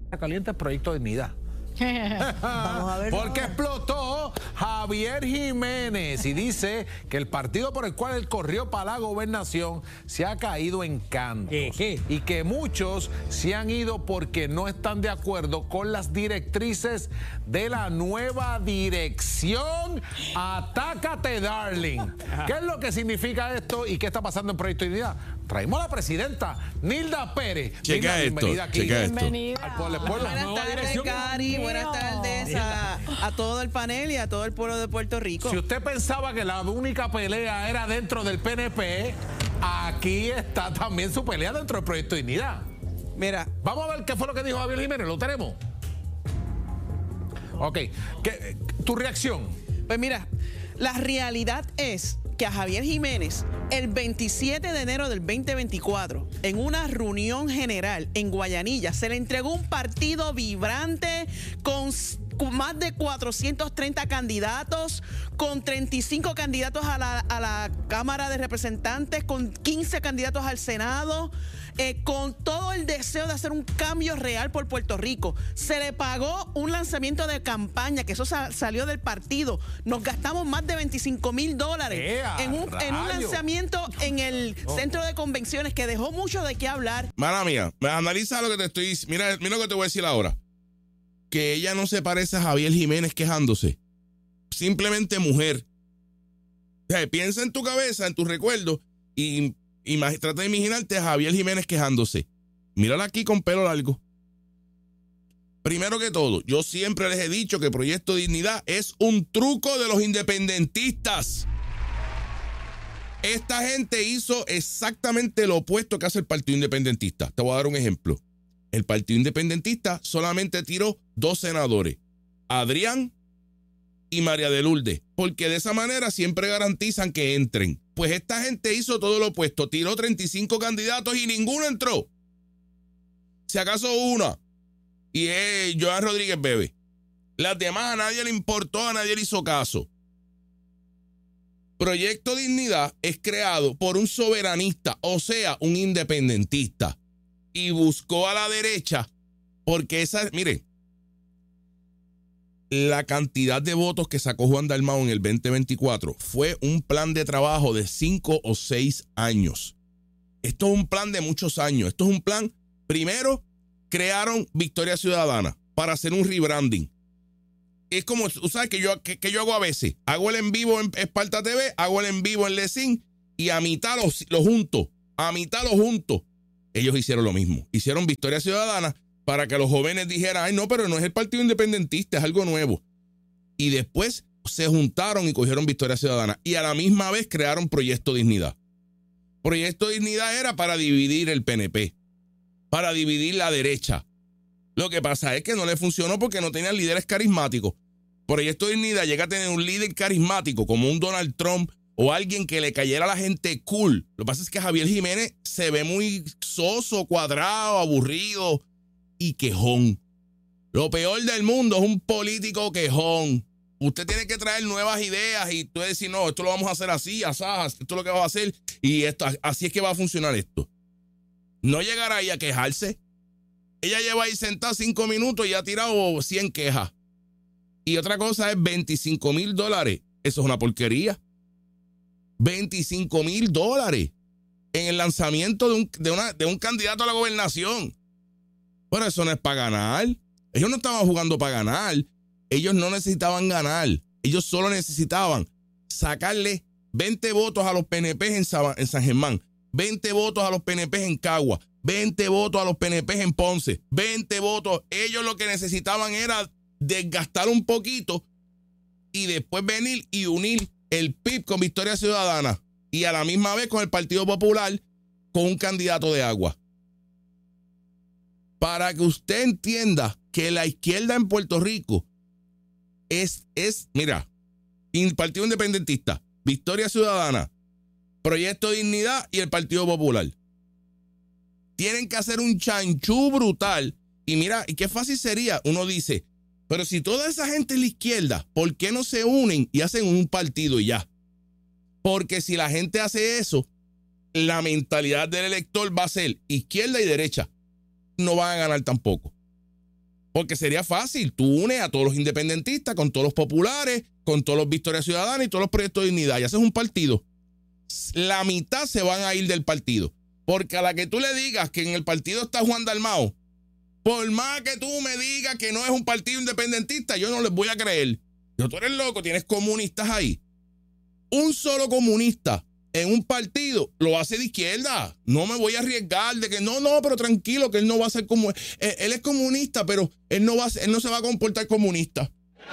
Caliente el proyecto de Dignidad. Vamos a ver. Porque explotó Javier Jiménez y dice que el partido por el cual él corrió para la gobernación se ha caído en cantos. Y que muchos se han ido porque no están de acuerdo con las directrices de la nueva dirección Atácate, Darling. ¿Qué es lo que significa esto y qué está pasando en Proyecto Dignidad? Traemos a la presidenta Nilda Pérez. Checa esto, bienvenida aquí. Bienvenida. Al pueblo. Buenas tardes, Cari. Buenas tardes a todo el panel y a todo el pueblo de Puerto Rico. Si usted pensaba que la única pelea era dentro del PNP, aquí está también su pelea dentro del Proyecto de Dignidad. Mira, Vamos a ver qué fue lo que dijo Javier Jiménez. ¿Lo tenemos? Ok. ¿Tu reacción? pues mira, la realidad es que a Javier Jiménez, el 27 de enero del 2024, en una reunión general en Guayanilla, se le entregó un partido vibrante con más de 430 candidatos, con 35 candidatos a la Cámara de Representantes, con 15 candidatos al Senado, con todo el deseo de hacer un cambio real por Puerto Rico. Se le pagó un lanzamiento de campaña, que eso salió del partido. Nos gastamos más de $25,000 en un lanzamiento en el centro de convenciones que dejó mucho de qué hablar. Mala mía, analiza lo que te estoy diciendo. Mira lo que te voy a decir ahora. Que ella no se parece a Javier Jiménez quejándose. Simplemente mujer. O sea, piensa en tu cabeza, en tus recuerdos y trata de imaginarte a Javier Jiménez quejándose. Mírala aquí con pelo largo. Primero que todo, yo siempre les he dicho que Proyecto Dignidad es un truco de los independentistas. Esta gente hizo exactamente lo opuesto que hace el Partido Independentista. Te voy a dar un ejemplo. El Partido Independentista solamente tiró 2 senadores, Adrián y María de Lourdes, porque de esa manera siempre garantizan que entren. Pues esta gente hizo todo lo opuesto, tiró 35 candidatos y ninguno entró. Si acaso una, y es Joan Rodríguez Bebe. Las demás a nadie le importó, a nadie le hizo caso. Proyecto Dignidad es creado por un soberanista, o sea, un independentista. Y buscó a la derecha porque mire, la cantidad de votos que sacó Juan Dalmau en el 2024 fue un plan de trabajo de 5 o 6 años. Esto es un plan de muchos años. Esto es un plan, primero, crearon Victoria Ciudadana para hacer un rebranding. Es como, tú sabes que yo hago a veces. Hago el en vivo en Esparta TV, hago el en vivo en Lecín y a mitad lo junto. A mitad lo junto. Ellos hicieron lo mismo. Hicieron Victoria Ciudadana para que los jóvenes dijeran, ay, no, pero no es el Partido Independentista, es algo nuevo. Y después se juntaron y cogieron Victoria Ciudadana. Y a la misma vez crearon Proyecto Dignidad. Proyecto Dignidad era para dividir el PNP, para dividir la derecha. Lo que pasa es que no le funcionó porque no tenían líderes carismáticos. Proyecto Dignidad llega a tener un líder carismático como un Donald Trump, o alguien que le cayera a la gente cool. Lo que pasa es que Javier Jiménez se ve muy soso, cuadrado, aburrido y quejón. Lo peor del mundo es un político quejón. Usted tiene que traer nuevas ideas y tú decir, no, esto lo vamos a hacer así, asás, esto es lo que va a hacer y esto, así es que va a funcionar esto. No llegará ahí a quejarse. Ella lleva ahí sentada 5 minutos y ha tirado 100 quejas. Y otra cosa es $25,000. Eso es una porquería. $25,000 en el lanzamiento de un candidato a la gobernación. Pero eso no es para ganar. Ellos no estaban jugando para ganar. Ellos no necesitaban ganar. Ellos solo necesitaban sacarle 20 votos a los PNP en San Germán, 20 votos a los PNP en Cagua, 20 votos a los PNP en Ponce, 20 votos. Ellos lo que necesitaban era desgastar un poquito y después venir y unir el PIB con Victoria Ciudadana y a la misma vez con el Partido Popular con un candidato de agua. Para que usted entienda que la izquierda en Puerto Rico mira, el Partido Independentista, Victoria Ciudadana, Proyecto Dignidad y el Partido Popular. Tienen que hacer un chanchú brutal. Y mira, y qué fácil sería, uno dice, pero si toda esa gente es la izquierda, ¿por qué no se unen y hacen un partido y ya? Porque si la gente hace eso, la mentalidad del elector va a ser izquierda y derecha. No van a ganar tampoco. Porque sería fácil. Tú unes a todos los independentistas con todos los populares, con todos los Victoria Ciudadana y todos los proyectos de dignidad. Y haces un partido. La mitad se van a ir del partido. Porque a la que tú le digas que en el partido está Juan Dalmau, por más que tú me digas que no es un partido independentista, yo no les voy a creer. Tú eres loco, tienes comunistas ahí. Un solo comunista en un partido lo hace de izquierda. No me voy a arriesgar de que no, pero tranquilo, que él no va a ser como él es comunista, pero él no se va a comportar comunista.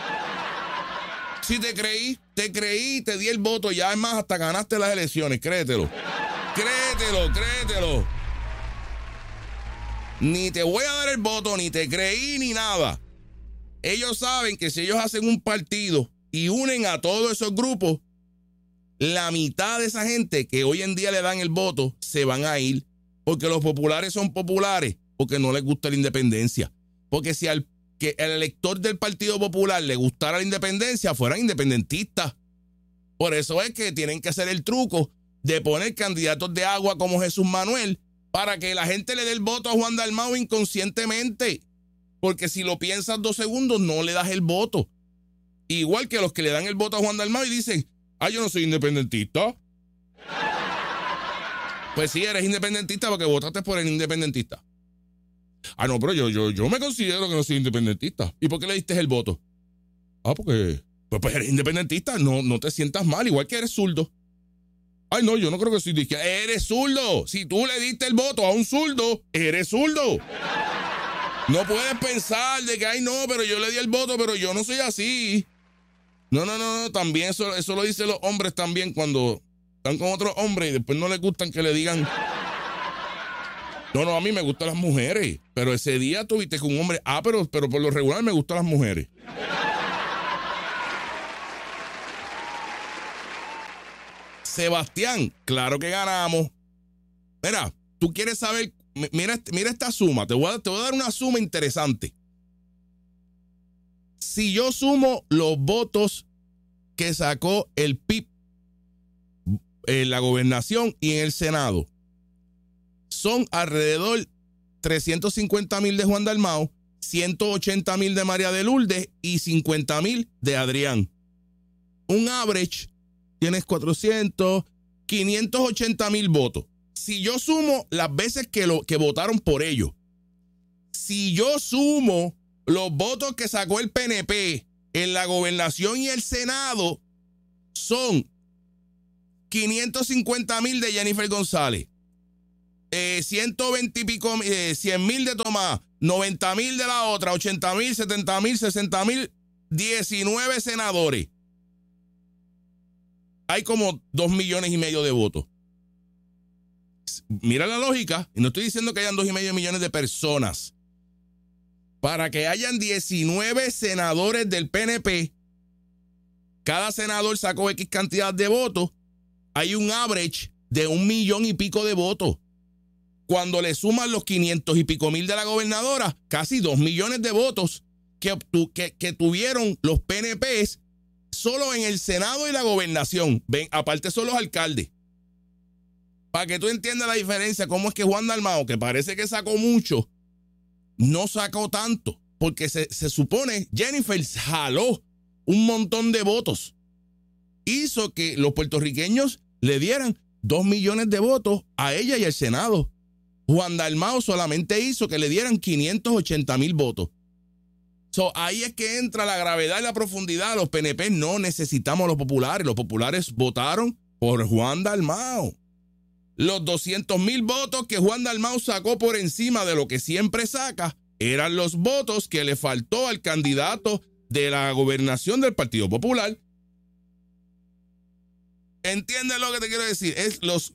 Si te creí, te di el voto, ya es más, hasta ganaste las elecciones, créetelo. Ni te voy a dar el voto, ni te creí, ni nada. Ellos saben que si ellos hacen un partido y unen a todos esos grupos, la mitad de esa gente que hoy en día le dan el voto se van a ir. Porque los populares son populares, porque no les gusta la independencia. Porque si el elector del Partido Popular le gustara la independencia, fueran independentistas. Por eso es que tienen que hacer el truco de poner candidatos de agua como Jesús Manuel para que la gente le dé el voto a Juan Dalmau inconscientemente. Porque si lo piensas 2 segundos, no le das el voto. Igual que los que le dan el voto a Juan Dalmau y dicen, yo no soy independentista. Pues sí, eres independentista porque votaste por el independentista. No, pero yo me considero que no soy independentista. ¿Y por qué le diste el voto? Porque pues eres independentista, no te sientas mal, igual que eres zurdo. No, yo no creo que soy de izquierda. Eres zurdo. Si tú le diste el voto a un zurdo, eres zurdo. No puedes pensar de que, no, pero yo le di el voto, pero yo no soy así. No, también eso lo dicen los hombres también cuando están con otros hombres y después no les gustan que le digan. No, a mí me gustan las mujeres, pero ese día tuviste con un hombre, pero por lo regular me gustan las mujeres. Sebastián, claro que ganamos. Mira, tú quieres saber, mira esta suma, te voy a dar una suma interesante. Si yo sumo los votos que sacó el PIB en la gobernación y en el Senado, son alrededor 350,000 de Juan Dalmau, 180,000 de María de Lourdes y 50,000 de Adrián. Un average, tienes 580,000 votos. Si yo sumo las veces que votaron por ellos, si yo sumo los votos que sacó el PNP en la gobernación y el Senado, son 550,000 de Jennifer González, 120 y pico, 100,000 de Tomás, 90,000 de la otra, 80,000, 70,000, 60,000, 19 senadores. Hay como 2,5 millones de votos. Mira la lógica, y no estoy diciendo que hayan 2,5 millones de personas. Para que hayan 19 senadores del PNP, cada senador sacó X cantidad de votos, hay un average de 1 millón y pico de votos. Cuando le suman los 500 y pico mil de la gobernadora, casi 2 millones de votos que tuvieron los PNPs solo en el Senado y la gobernación. Ven, aparte son los alcaldes. Para que tú entiendas la diferencia, cómo es que Juan Dalmau, que parece que sacó mucho, no sacó tanto, porque se supone Jennifer jaló un montón de votos. Hizo que los puertorriqueños le dieran 2 millones de votos a ella y al Senado. Juan Dalmau solamente hizo que le dieran 580,000 votos. Ahí es que entra la gravedad y la profundidad. Los PNP no necesitamos a los populares. Los populares votaron por Juan Dalmau. Los 200,000 votos que Juan Dalmau sacó por encima de lo que siempre saca eran los votos que le faltó al candidato de la gobernación del Partido Popular. ¿Entiendes lo que te quiero decir? Es los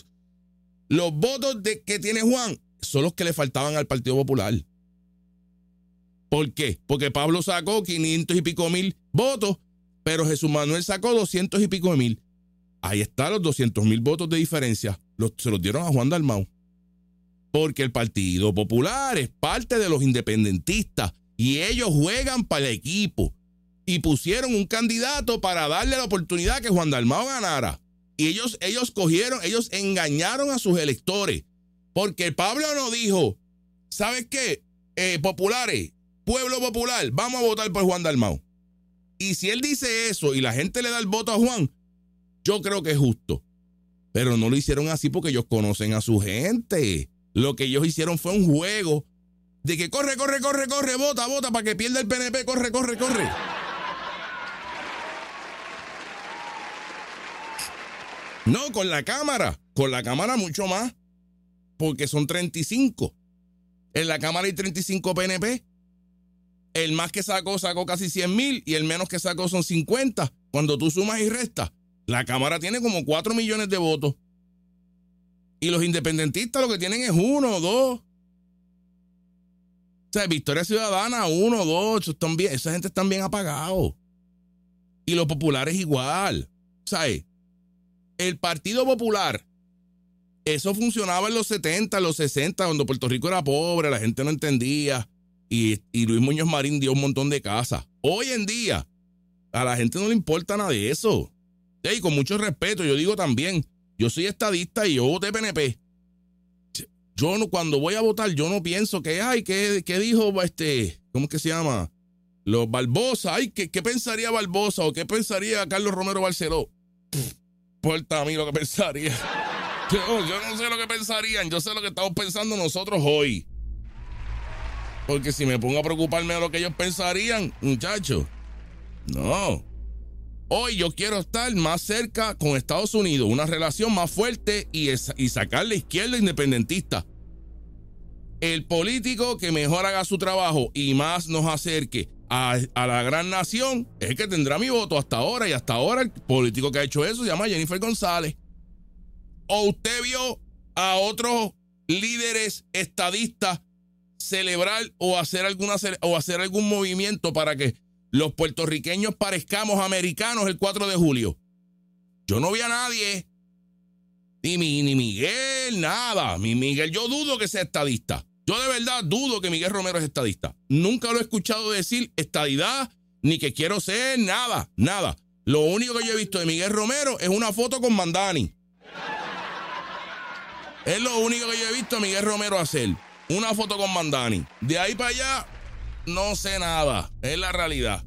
votos que tiene Juan son los que le faltaban al Partido Popular. ¿Por qué? Porque Pablo sacó 500 y pico mil votos, pero Jesús Manuel sacó 200 y pico mil. Ahí están los 200,000 votos de diferencia. Se los dieron a Juan Dalmau. Porque el Partido Popular es parte de los independentistas y ellos juegan para el equipo. Y pusieron un candidato para darle la oportunidad que Juan Dalmau ganara. Y ellos engañaron a sus electores. Porque Pablo no dijo, ¿sabes qué? Populares, pueblo popular, vamos a votar por Juan Dalmau. Y si él dice eso y la gente le da el voto a Juan, yo creo que es justo. Pero no lo hicieron así porque ellos conocen a su gente. Lo que ellos hicieron fue un juego de que corre, vota para que pierda el PNP, corre. No, con la Cámara mucho más, porque son 35. En la Cámara hay 35 PNP. El más que sacó casi 100,000 y el menos que sacó son 50. Cuando tú sumas y restas, la Cámara tiene como 4 millones de votos. Y los independentistas lo que tienen es 1 o 2. O sea, Victoria Ciudadana, 1 o 2. Esa gente está bien apagados. Y los populares igual. ¿Sabes? El Partido Popular, eso funcionaba en los 70, en los 60, cuando Puerto Rico era pobre, la gente no entendía. Y Luis Muñoz Marín dio un montón de casas. Hoy en día, a la gente no le importa nada de eso. Y con mucho respeto, yo digo también, yo soy estadista y yo voté PNP. Yo no, cuando voy a votar, yo no pienso que, ¿qué dijo cómo es que se llama? Los Barbosa, ¿qué pensaría Barbosa o qué pensaría Carlos Romero Barceló? Importa a mí lo que pensaría. Yo no sé lo que pensarían, yo sé lo que estamos pensando nosotros hoy. Porque si me pongo a preocuparme de lo que ellos pensarían, muchachos, no. Hoy yo quiero estar más cerca con Estados Unidos, una relación más fuerte y sacar la izquierda independentista. El político que mejor haga su trabajo y más nos acerque a la gran nación es el que tendrá mi voto hasta ahora. Y hasta ahora el político que ha hecho eso se llama Jennifer González. ¿O usted vio a otros líderes estadistas celebrar o hacer algún movimiento para que los puertorriqueños parezcamos americanos el 4 de julio? Yo no vi a nadie. Ni Miguel, nada. Miguel, yo dudo que sea estadista. Yo de verdad dudo que Miguel Romero es estadista. Nunca lo he escuchado decir estadidad, ni que quiero ser, nada. Lo único que yo he visto de Miguel Romero es una foto con Mandani. Es lo único que yo he visto a Miguel Romero hacer. Una foto con Mandani. De ahí para allá, no sé nada. Es la realidad.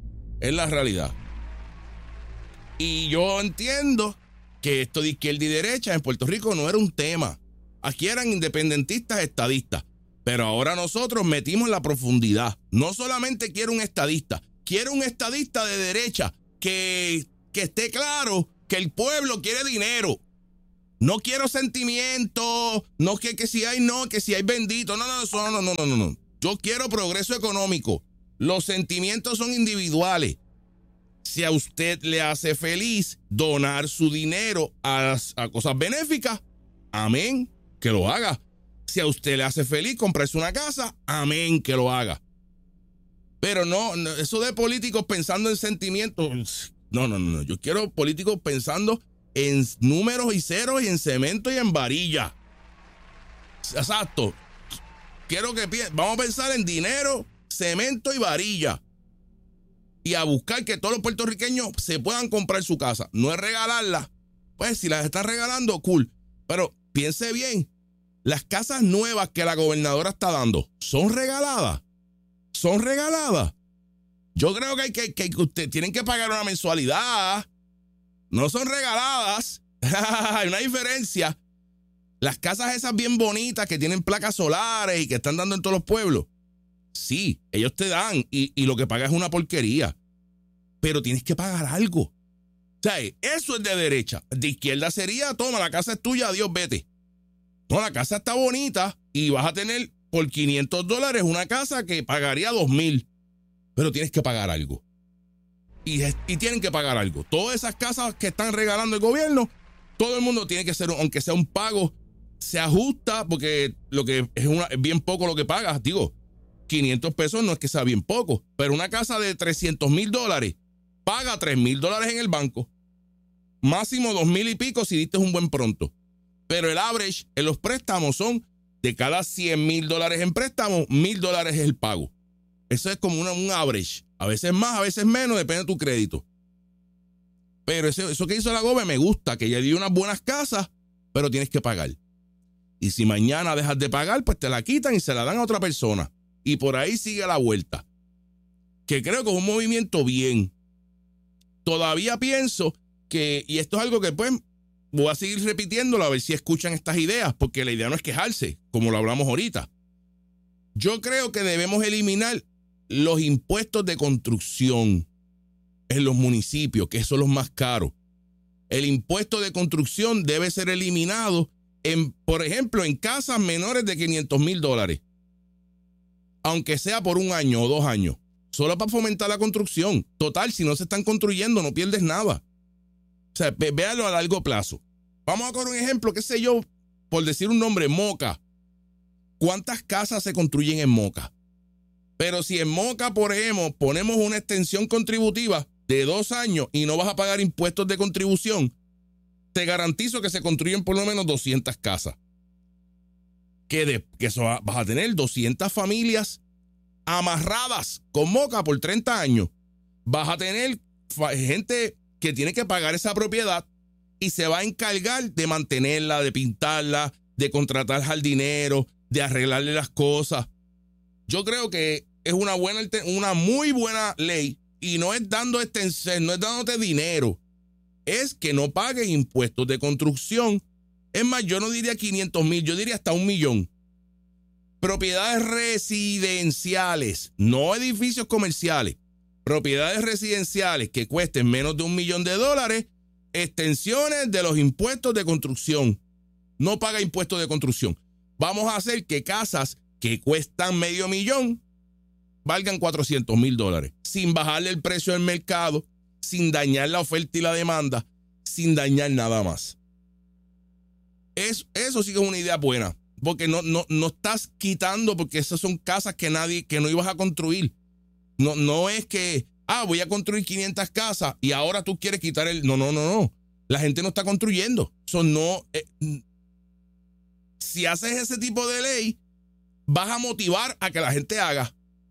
Y yo entiendo que esto de izquierda y derecha en Puerto Rico no era un tema. Aquí eran independentistas, estadistas. Pero ahora nosotros metimos la profundidad. No solamente quiero un estadista de derecha que esté claro que el pueblo quiere dinero. No quiero sentimientos, no que si hay bendito. No. Yo quiero progreso económico. Los sentimientos son individuales. Si a usted le hace feliz donar su dinero a cosas benéficas, amén, que lo haga. Si a usted le hace feliz comprarse una casa, amén, que lo haga. Pero no, eso de políticos pensando en sentimientos, no. Yo quiero políticos pensando en números y ceros y en cemento y en varilla. Exacto. Quiero que vamos a pensar en dinero, cemento y varilla. Y a buscar que todos los puertorriqueños se puedan comprar su casa. No es regalarla. Pues si las están regalando, cool. Pero piense bien, las casas nuevas que la gobernadora está dando, ¿son regaladas? Yo creo que usted tienen que pagar una mensualidad. No son regaladas. Hay una diferencia. Las casas esas bien bonitas que tienen placas solares y que están dando en todos los pueblos, sí, ellos te dan y lo que pagas es una porquería. Pero tienes que pagar algo. O sea, eso es de derecha. De izquierda sería, toma, la casa es tuya, adiós, vete. No, la casa está bonita y vas a tener por $500 una casa que pagaría $2,000. Pero tienes que pagar algo. Y tienen que pagar algo. Todas esas casas que están regalando el gobierno, todo el mundo tiene que hacer, aunque sea un pago, se ajusta porque lo que es bien poco lo que pagas. Digo, $500 no es que sea bien poco, pero una casa de $300,000 paga $3,000 en el banco. Máximo 2,000 y pico si diste un buen pronto. Pero el average en los préstamos son de cada $100,000 en préstamo, $1,000 es el pago. Eso es como un average. A veces más, a veces menos, depende de tu crédito. Pero eso que hizo la Gobe me gusta, que ella dio unas buenas casas, pero tienes que pagar. Y si mañana dejas de pagar, pues te la quitan y se la dan a otra persona. y por ahí sigue la vuelta. Que creo que es un movimiento bien. Todavía pienso que, y esto es algo que pues voy a seguir repitiéndolo a ver si escuchan estas ideas, porque la idea no es quejarse, como lo hablamos ahorita. Yo creo que debemos eliminar los impuestos de construcción en los municipios, que son los más caros. El impuesto de construcción debe ser eliminado, por ejemplo, en casas menores de $500,000, aunque sea por 1 año o 2 años, solo para fomentar la construcción. Total, si no se están construyendo, no pierdes nada. O sea, véalo a largo plazo. Vamos a coger un ejemplo, qué sé yo, por decir un nombre, Moca. ¿Cuántas casas se construyen en Moca? Pero si en Moca, por ejemplo, ponemos una extensión contributiva de 2 años y no vas a pagar impuestos de contribución, te garantizo que se construyen por lo menos 200 casas. Que eso vas a tener 200 familias amarradas con Moca por 30 años. Vas a tener gente que tiene que pagar esa propiedad y se va a encargar de mantenerla, de pintarla, de contratar jardineros, de arreglarle las cosas. Yo creo que es una muy buena ley y no es dándote dinero, es que no pagues impuestos de construcción. Es más, yo no diría 500,000, yo diría hasta 1 millón. Propiedades residenciales, no edificios comerciales, propiedades residenciales que cuesten menos de $1 millón, extensiones de los impuestos de construcción. No paga impuestos de construcción. Vamos a hacer que casas que cuestan $500,000 valgan $400,000, sin bajarle el precio del mercado, sin dañar la oferta y la demanda, sin dañar nada más. Eso sí que es una idea buena, porque no estás quitando, porque esas son casas que no ibas a construir. No es que, voy a construir 500 casas y ahora tú quieres quitar el... No. La gente no está construyendo. Si haces ese tipo de ley, vas a motivar a que la gente haga.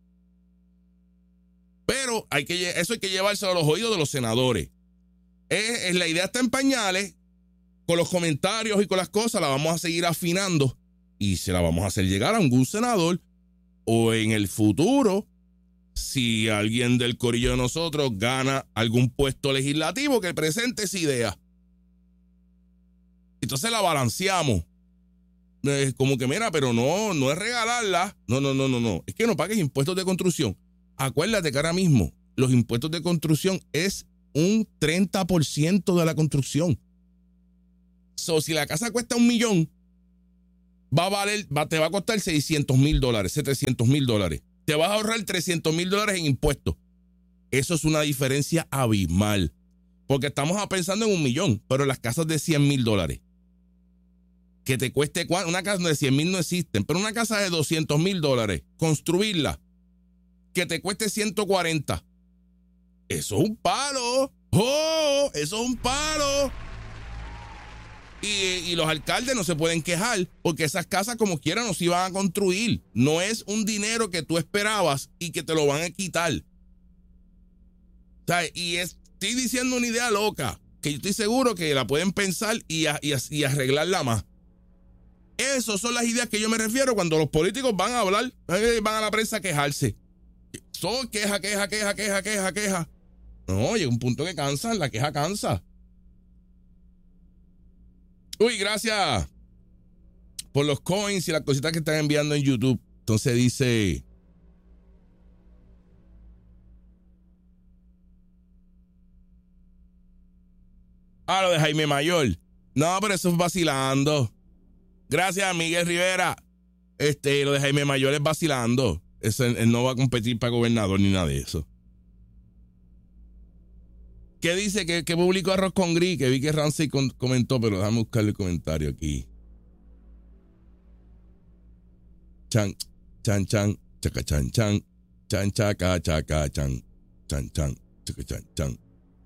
Pero eso hay que llevárselo a los oídos de los senadores. La idea está en pañales. Con los comentarios y con las cosas la vamos a seguir afinando y se la vamos a hacer llegar a algún senador, o en el futuro, si alguien del corillo de nosotros gana algún puesto legislativo, que presente esa idea. Entonces la balanceamos. Como que mira, pero no es regalarla. No. Es que no pagues impuestos de construcción. Acuérdate que ahora mismo los impuestos de construcción es un 30% de la construcción. Si la casa cuesta $1 millón, te va a costar $600,000, $700,000. Te vas a ahorrar $300,000 en impuestos. Eso es una diferencia abismal. Porque estamos pensando en $1 millón, pero las casas de $100,000. Que te cueste, una casa de 100,000 no existen, pero una casa de $200,000, construirla, que te cueste 140. Eso es un palo. ¡Oh! Eso es un palo. Y los alcaldes no se pueden quejar porque esas casas como quiera no se iban a construir. No es un dinero que tú esperabas y que te lo van a quitar. O sea, estoy diciendo una idea loca que yo estoy seguro que la pueden pensar y arreglarla más. Esas son las ideas que yo me refiero cuando los políticos van a hablar, van a la prensa a quejarse. Son queja. No, llega un punto que cansan, la queja cansa. Uy, gracias por los coins y las cositas que están enviando en YouTube. Entonces dice... lo de Jaime Mayor. No, pero eso es vacilando. Gracias, Miguel Rivera. Lo de Jaime Mayor es vacilando. Él no va a competir para gobernador ni nada de eso. ¿Qué dice? Que publicó Arroz con Gris, que vi que Ramsey comentó, pero déjame buscarle el comentario aquí. Chan, chaca, chan, chaca, chaca, chan, chaca, chan.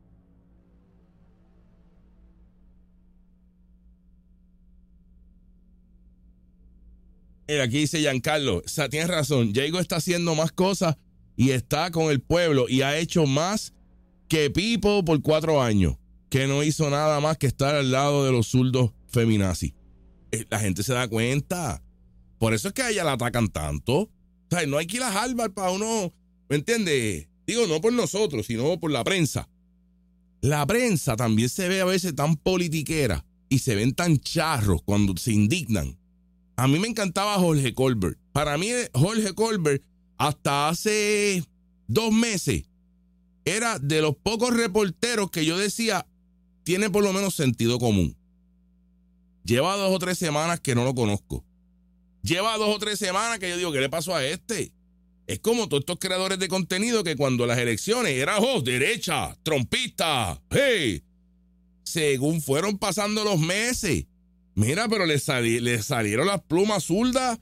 Aquí dice Giancarlo, o sea, tienes razón, Diego está haciendo más cosas y está con el pueblo y ha hecho más que Pipo por 4 años, que no hizo nada más que estar al lado de los zurdos feminazis. La gente se da cuenta. Por eso es que a ella la atacan tanto. O sea, no hay que ir a Harvard para uno, ¿me entiendes? Digo, no por nosotros, sino por la prensa. La prensa también se ve a veces tan politiquera y se ven tan charros cuando se indignan. A mí me encantaba Jorge Colbert. Para mí, Jorge Colbert, hasta hace 2 meses, era de los pocos reporteros que yo decía, tiene por lo menos sentido común. Lleva 2 o 3 semanas que no lo conozco. Lleva 2 o 3 semanas que yo digo, ¿qué le pasó a este? Es como todos estos creadores de contenido que cuando las elecciones eran derecha, trompista, hey. Según fueron pasando los meses, mira, pero le salieron las plumas zurdas.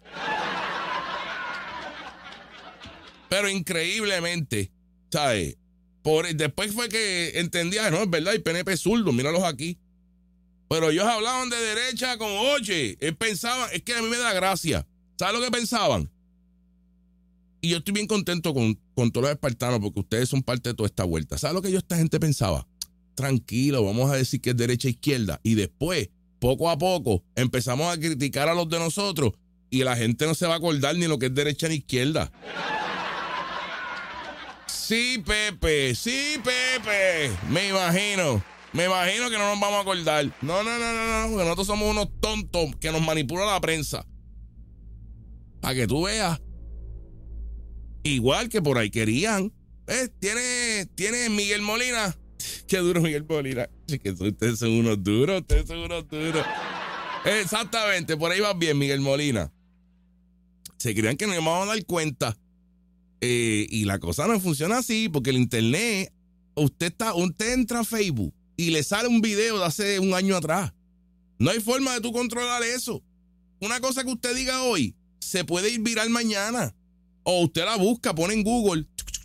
Pero increíblemente, ¿sabes? Después fue que entendía, no, es verdad, hay PNP zurdo, míralos aquí. Pero ellos hablaban de derecha como, oye, pensaban, es que a mí me da gracia. ¿Sabes lo que pensaban? Y yo estoy bien contento con todos los espartanos porque ustedes son parte de toda esta vuelta. ¿Sabes lo que esta gente pensaba? Tranquilo, vamos a decir que es derecha e izquierda. Y después, poco a poco, empezamos a criticar a los de nosotros y la gente no se va a acordar ni lo que es derecha ni izquierda. Sí, Pepe, me imagino que no nos vamos a acordar. No, porque nosotros somos unos tontos que nos manipula la prensa. Para que tú veas. Igual que por ahí querían. Tiene Miguel Molina. Qué duro Miguel Molina. Que ustedes son unos duros. Exactamente, por ahí va bien Miguel Molina. Se creían que nos íbamos a dar cuenta. Y la cosa no funciona así, porque el internet, usted entra a Facebook y le sale un video de hace un año atrás. No hay forma de tú controlar eso. Una cosa que usted diga hoy se puede ir viral mañana. O usted la busca, pone en Google.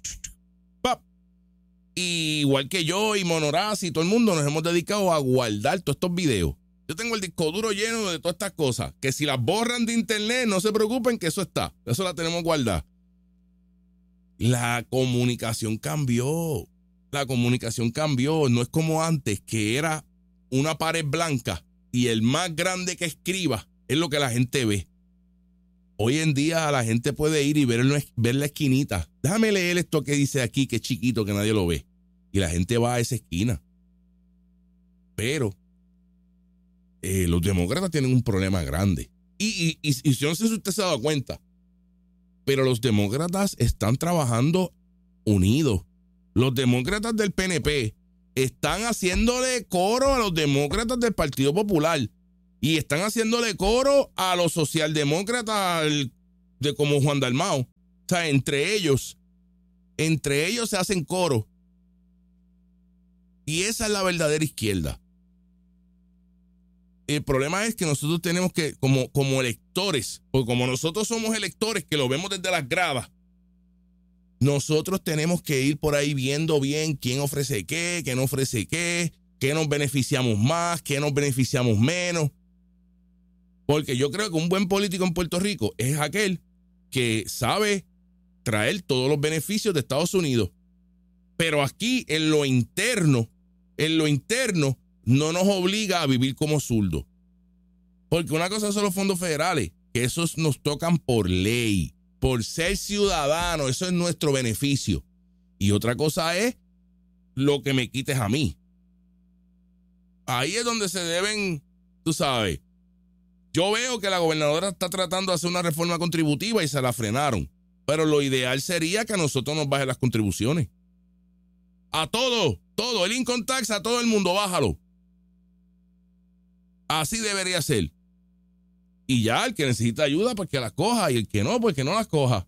Y igual que yo y Monoraz y todo el mundo nos hemos dedicado a guardar todos estos videos. Yo tengo el disco duro lleno de todas estas cosas. Que si las borran de internet, no se preocupen que eso está. Eso la tenemos guardada. La comunicación cambió. No es como antes, que era una pared blanca y el más grande que escriba es lo que la gente ve. Hoy en día la gente puede ir y ver la esquinita. Déjame leer esto que dice aquí, que es chiquito, que nadie lo ve. Y la gente va a esa esquina. Pero los demócratas tienen un problema grande. Y yo no sé si usted se ha dado cuenta, pero los demócratas están trabajando unidos. Los demócratas del PNP están haciéndole coro a los demócratas del Partido Popular y están haciéndole coro a los socialdemócratas de como Juan Dalmau. O sea, entre ellos se hacen coro. Y esa es la verdadera izquierda. El problema es que nosotros tenemos que, como electores, porque como nosotros somos electores que lo vemos desde las gradas, nosotros tenemos que ir por ahí viendo bien quién ofrece qué no ofrece qué nos beneficiamos más, qué nos beneficiamos menos. Porque yo creo que un buen político en Puerto Rico es aquel que sabe traer todos los beneficios de Estados Unidos. Pero aquí, en lo interno, no nos obliga a vivir como zurdos. Porque una cosa son los fondos federales, que esos nos tocan por ley, por ser ciudadanos, eso es nuestro beneficio. Y otra cosa es lo que me quites a mí. Ahí es donde se deben, tú sabes. Yo veo que la gobernadora está tratando de hacer una reforma contributiva y se la frenaron. Pero lo ideal sería que a nosotros nos bajen las contribuciones. A todo, el income tax, a todo el mundo, bájalo. Así debería ser. Y ya, el que necesita ayuda, pues que las coja. Y el que no, pues que no las coja.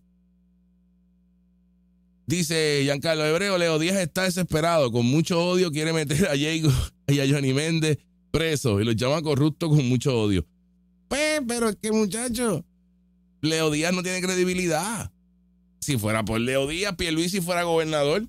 Dice Giancarlo Hebreo, Leo Díaz está desesperado. Con mucho odio quiere meter a Diego y a Johnny Méndez presos. Y los llama corruptos con mucho odio. Pues, pero es que, muchacho, Leo Díaz no tiene credibilidad. Si fuera por Leo Díaz, Pierluisi fuera gobernador.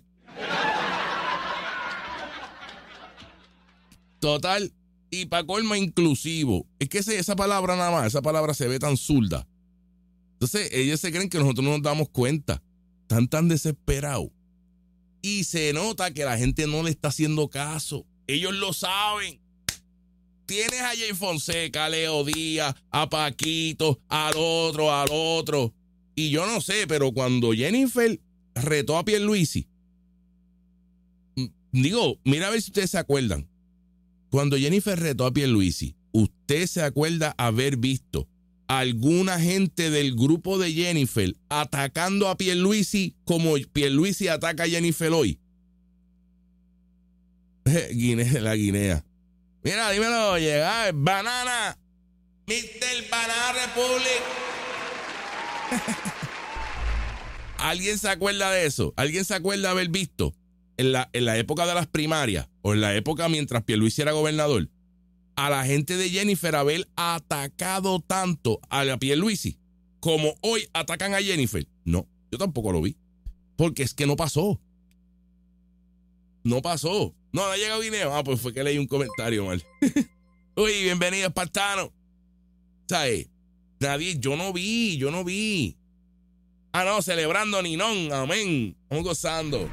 Total, y para colma inclusivo. Es que esa palabra nada más, esa palabra se ve tan zurda. Entonces, ellos se creen que nosotros no nos damos cuenta. Están tan desesperados. Y se nota que la gente no le está haciendo caso. Ellos lo saben. Tienes a Jay Fonseca, a Leo Díaz, a Paquito, al otro. Y yo no sé, pero cuando Jennifer retó a Pierluisi, digo, mira a ver si ustedes se acuerdan. Cuando Jennifer retó a Pierluisi, ¿usted se acuerda haber visto a alguna gente del grupo de Jennifer atacando a Pierluisi como Pierluisi ataca a Jennifer hoy? La Guinea. Mira, dímelo, llega Banana, Mr. Banana Republic. ¿Alguien se acuerda de eso? ¿Alguien se acuerda de haber visto en la época de las primarias o en la época mientras Pierluisi era gobernador a la gente de Jennifer haber atacado tanto a la Pierluisi como hoy atacan a Jennifer? No, yo tampoco lo vi. Porque es que no pasó. No pasó. No ha llegado Guineo. Ah, pues fue que leí un comentario mal. Uy, bienvenido, espartano. ¿Sabes? Nadie, yo no vi. Ah, no, celebrando Ninón, amén. Vamos gozando.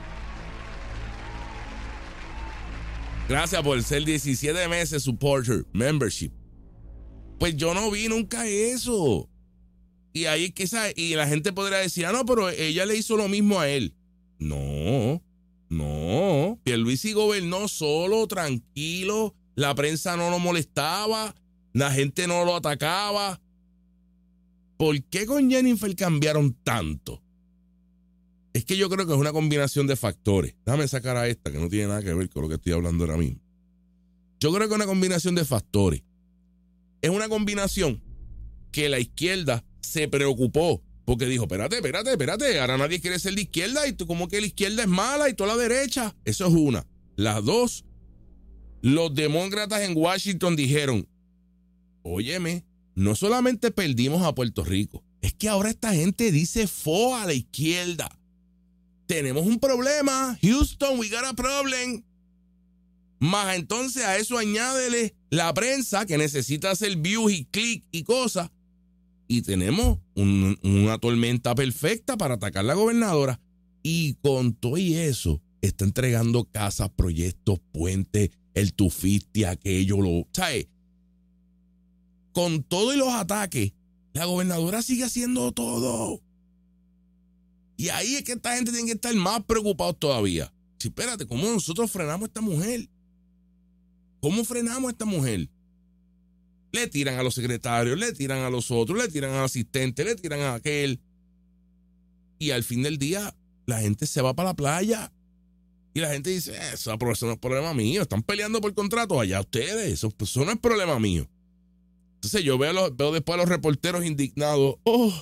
Gracias por ser 17 meses supporter, membership. Pues yo no vi nunca eso. Y ahí quizás, y la gente podría decir, ah, no, pero ella le hizo lo mismo a él. No. Pierluisi gobernó solo, tranquilo. La prensa no lo molestaba. La gente no lo atacaba. ¿Por qué con Jennifer cambiaron tanto? Es que yo creo que es una combinación de factores. Déjame sacar a esta que no tiene nada que ver con lo que estoy hablando ahora mismo. Yo creo que es una combinación de factores. Es una combinación que la izquierda se preocupó porque dijo, espérate, ahora nadie quiere ser de izquierda y tú como que la izquierda es mala y toda la derecha. Eso es una. Las dos, los demócratas en Washington dijeron, óyeme, no solamente perdimos a Puerto Rico, es que ahora esta gente dice fo a la izquierda. Tenemos un problema. Houston, we got a problem. Más entonces a eso añádele la prensa que necesita hacer views y clic y cosas. Y tenemos una tormenta perfecta para atacar a la gobernadora. Y con todo y eso, está entregando casas, proyectos, puentes, el tufiste, aquello, ¿sabes? Con todo y los ataques, la gobernadora sigue haciendo todo. Y ahí es que esta gente tiene que estar más preocupados todavía. Si, espérate, ¿cómo nosotros frenamos a esta mujer? ¿Cómo frenamos a esta mujer? Le tiran a los secretarios, le tiran a los otros, le tiran al asistente, le tiran a aquel. Y al fin del día, la gente se va para la playa. Y la gente dice, eso no es problema mío. Están peleando por contrato allá ustedes. Eso no es problema mío. Entonces yo veo después a los reporteros indignados.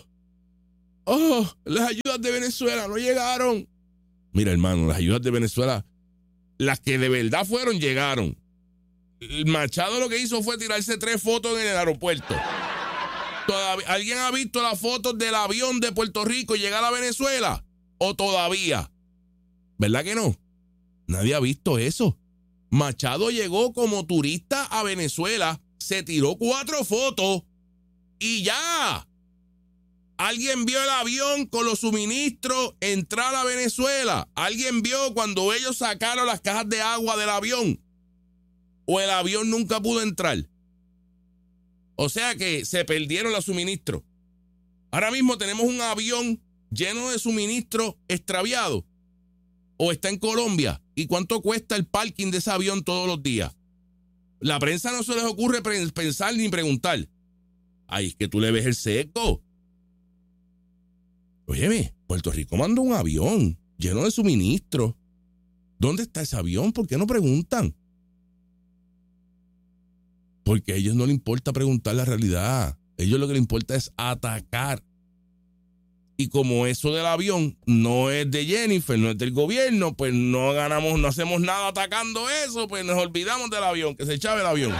Las ayudas de Venezuela no llegaron. Mira, hermano, las ayudas de Venezuela, las que de verdad fueron, llegaron. El Machado lo que hizo fue tirarse 3 fotos en el aeropuerto. ¿Alguien ha visto las fotos del avión de Puerto Rico llegar a Venezuela? ¿O todavía? ¿Verdad que no? Nadie ha visto eso. Machado llegó como turista a Venezuela, se tiró 4 fotos y ya. ¿Alguien vio el avión con los suministros entrar a Venezuela? ¿Alguien vio cuando ellos sacaron las cajas de agua del avión? ¿O el avión nunca pudo entrar? O sea que se perdieron los suministros. Ahora mismo tenemos un avión lleno de suministros extraviados. ¿O está en Colombia? ¿Y cuánto cuesta el parking de ese avión todos los días? La prensa no se les ocurre pensar ni preguntar. Ay, es que tú le ves el seco. Óyeme, Puerto Rico mandó un avión lleno de suministros. ¿Dónde está ese avión? ¿Por qué no preguntan? Porque a ellos no les importa preguntar la realidad. A ellos lo que les importa es atacar. Y como eso del avión no es de Jennifer, no es del gobierno, pues no hacemos nada atacando eso, pues nos olvidamos del avión, que se echaba el avión.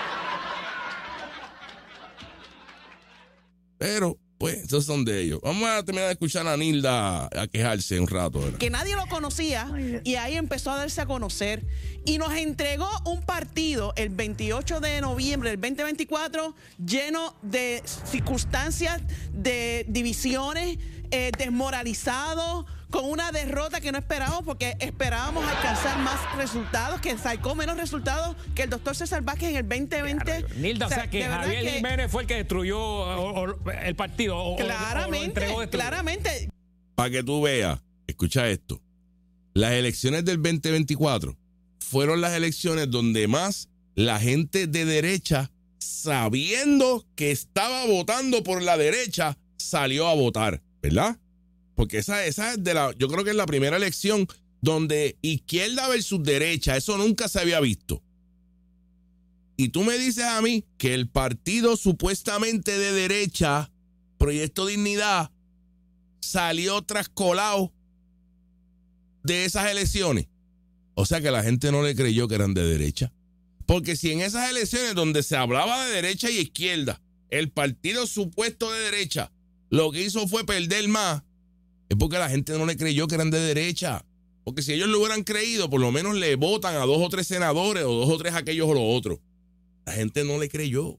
Pero, pues, esos son de ellos. Vamos a terminar de escuchar a Nilda a quejarse un rato, ¿verdad? Que nadie lo conocía y ahí empezó a darse a conocer y nos entregó un partido el 28 de noviembre del 2024 lleno de circunstancias, de divisiones, desmoralizados, con una derrota que no esperábamos, porque esperábamos alcanzar más resultados, que sacó menos resultados que el doctor César Vázquez en el 2020. Nilda, o sea que Javier Jiménez fue el que destruyó el partido. Claramente. Para que tú veas, escucha esto. Las elecciones del 2024 fueron las elecciones donde más la gente de derecha, sabiendo que estaba votando por la derecha, salió a votar, ¿verdad? Porque esa es yo creo que es la primera elección donde izquierda versus derecha, eso nunca se había visto. Y tú me dices a mí que el partido supuestamente de derecha, Proyecto Dignidad, salió trascolado de esas elecciones. O sea que la gente no le creyó que eran de derecha. Porque si en esas elecciones donde se hablaba de derecha y izquierda, el partido supuesto de derecha lo que hizo fue perder más, es porque la gente no le creyó que eran de derecha. Porque si ellos lo hubieran creído, por lo menos le votan a 2 o 3 senadores o 2 o 3 aquellos o los otros. La gente no le creyó.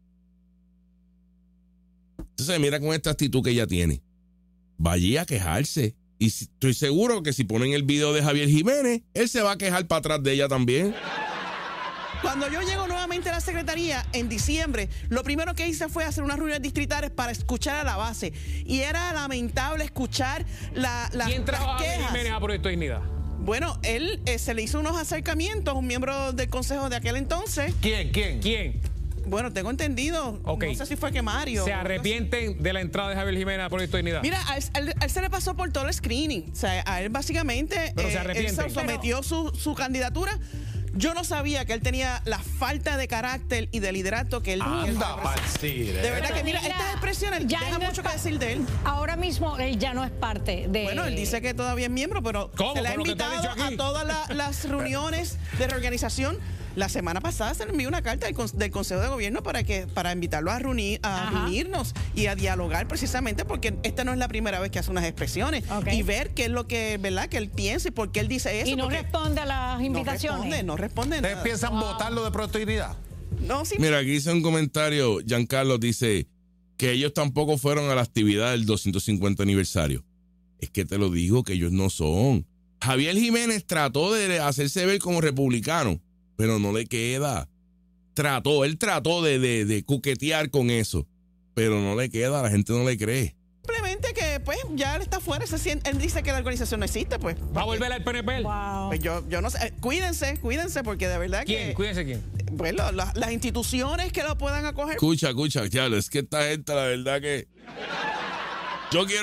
Entonces mira con esta actitud que ella tiene. Vaya a quejarse. Y estoy seguro que si ponen el video de Javier Jiménez, él se va a quejar para atrás de ella también. Cuando yo llego nuevamente a la secretaría en diciembre, lo primero que hice fue hacer unas reuniones distritales para escuchar a la base. Y era lamentable escuchar las ¿Quién trabaja quejas. Jiménez a Proyecto Dignidad? Bueno, él se le hizo unos acercamientos, un miembro del consejo de aquel entonces. ¿Quién? Bueno, tengo entendido, Okay. No sé si fue que Mario. ¿Se arrepienten de la entrada de Javier Jiménez a Proyecto Dignidad? Mira, a él se le pasó por todo el screening. O sea, a él básicamente Pero se él arrepienten. sometió su candidatura. Yo no sabía que él tenía la falta de carácter y de liderato que él Anda, de verdad que mira, estas expresiones dejan mucho que decir de él. Ahora mismo él ya no es parte de... Bueno, él dice que todavía es miembro, pero ¿Cómo? se le ha ¿Por lo que te han invitado dicho aquí? a todas las reuniones de reorganización. La semana pasada se le envió una carta del Consejo de Gobierno para invitarlo a reunirnos y a dialogar, precisamente porque esta no es la primera vez que hace unas expresiones. Okay. Y ver qué es lo que, ¿verdad?, que él piensa y por qué él dice eso. Y no responde a las invitaciones. No responde ¿Ustedes nada. piensan votarlo de Proyecto Dignidad? No, sí. Mira, aquí hice un comentario. Giancarlo dice que ellos tampoco fueron a la actividad del 250 aniversario. Es que te lo digo que ellos no son. Javier Jiménez trató de hacerse ver como republicano, pero no le queda. Él trató de coquetear con eso, pero no le queda, la gente no le cree. Simplemente que, pues, ya él está fuera. Él dice que la organización no existe, pues. ¿Va a volver al PNP? Wow. Pues yo no sé. Cuídense, porque de verdad ¿Quién? que... Cuídense quién. Pues las instituciones que lo puedan acoger. Escucha, diablo, es que esta gente, la verdad que... Yo quiero